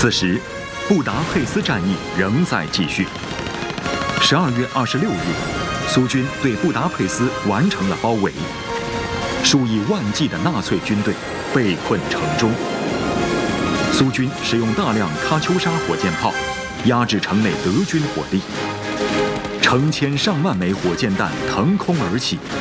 此时，布达佩斯战役仍在继续。12月26日，苏军对布达佩斯完成了包围，数以万计的纳粹军队被困城中。苏军使用大量喀秋莎火箭炮压制城内德军火力，成千上万枚火箭弹腾空而起，